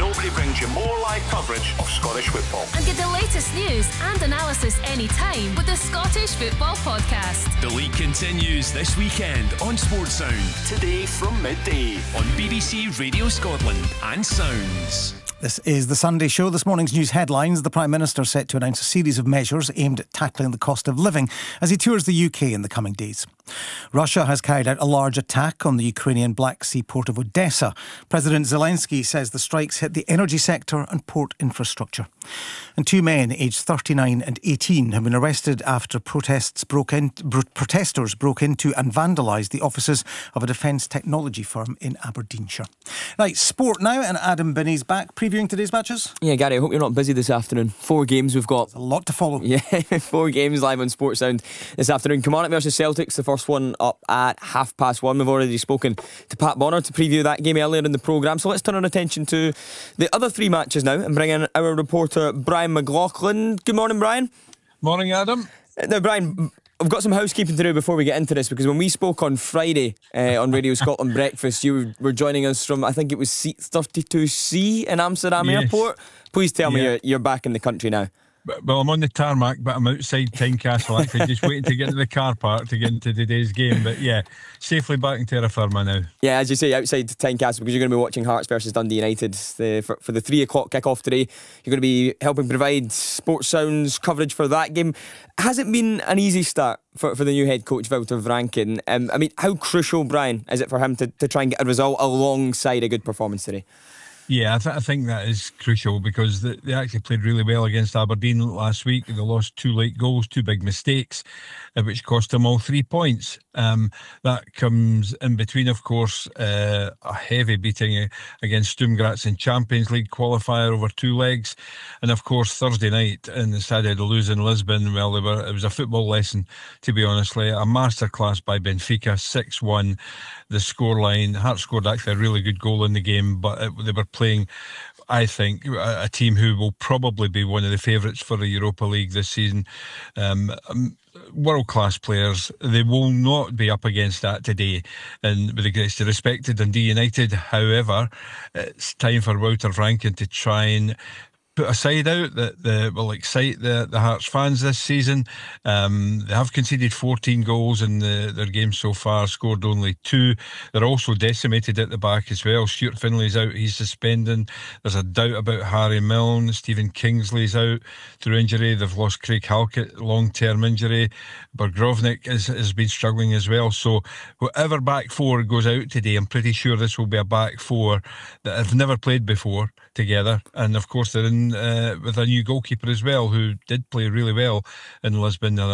nobody brings you more live coverage of Scottish football. And get the latest news and analysis anytime with the Scottish Football Podcast. The league continues this weekend on Sportsound. Today from midday on BBC Radio Scotland and Sounds. This is the Sunday Show. This morning's news headlines. The Prime Minister set to announce a series of measures aimed at tackling the cost of living as he tours the UK in the coming days. Russia has carried out a large attack on the Ukrainian Black Sea port of Odessa. President Zelensky says the strikes hit the energy sector and port infrastructure. And two men aged 39 and 18 have been arrested after protesters broke into and vandalised the offices of a defence technology firm in Aberdeenshire. Right, sport now, and Adam Binney's back previewing today's matches. Yeah, Gary, I hope you're not busy this afternoon. 4 games we've got. There's a lot to follow. Yeah, 4 games live on Sportsound this afternoon. Kilmarnock versus Celtics, the first one up at 1:30. We've already spoken to Pat Bonner to preview that game earlier in the programme, so let's turn our attention to the other 3 matches now and bring in our reporter Brian McLaughlin. Good morning, Brian. Morning, Adam. Now, Brian, I've got some housekeeping to do before we get into this, because when we spoke on Friday on Radio Scotland Breakfast, you were joining us from, I think it was seat 32C in Amsterdam Airport. Please tell me you're back in the country now. Well, I'm on the tarmac, but I'm outside Tynecastle, actually, just waiting to get to the car park to get into today's game. But yeah, safely back in terra firma now. Yeah, as you say, outside Tynecastle, because you're going to be watching Hearts versus Dundee United for the 3 o'clock kick-off today. You're going to be helping provide Sports Sounds coverage for that game. Has it been an easy start for the new head coach, Wouter Vranken? I mean, how crucial, Brian, is it for him to try and get a result alongside a good performance today? Yeah, I think that is crucial, because they actually played really well against Aberdeen last week. They lost 2 late goals, 2 big mistakes, which cost them all 3 points. That comes in between, of course, a heavy beating against Sturm Graz in Champions League qualifier over 2 legs. And of course, Thursday night in the Stade de Luz in Lisbon, well, it was a football lesson, to be honestly. A masterclass by Benfica, 6-1. The scoreline, Hearts scored actually a really good goal in the game, but they were playing, I think, a team who will probably be one of the favourites for the Europa League this season. World-class players. They will not be up against that today, and with the greatest respect to Dundee United. However, it's time for Wouter Vranken to try and put a side out that will excite the Hearts fans this season. They have conceded 14 goals in their games so far, scored only 2. They're also decimated at the back as well. Stuart Finley's out, he's suspending. There's a doubt about Harry Milne. Stephen Kingsley's out through injury. They've lost Craig Halkett, long-term injury. Bergrovnik has been struggling as well. So whatever back 4 goes out today, I'm pretty sure this will be a back 4 that have never played before together. And of course they're in with a new goalkeeper as well, who did play really well in Lisbon the other